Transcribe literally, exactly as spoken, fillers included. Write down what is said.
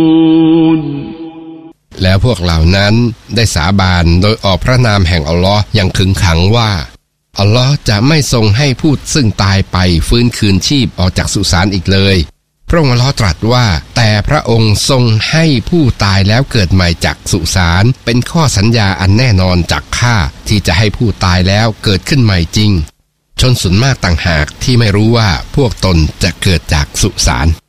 แล้วพวกเหล่านั้นได้สาบานโดยออกพระนามแห่งอัลลอฮ์อย่างขึงขังว่าอัลลอฮ์จะไม่ทรงให้ผู้ซึ่งตายไปฟื้นคืนชีพออกจากสุสานอีกเลยพระองค์อัลลอฮ์ตรัสว่าแต่พระองค์ทรงให้ผู้ตายแล้วเกิดใหม่จากสุสานเป็นข้อสัญญาอันแน่นอนจากข้าที่จะให้ผู้ตายแล้วเกิดขึ้นใหม่จริงชนส่วนมากต่างหากที่ไม่รู้ว่าพวกตนจะเกิดจากสุสาน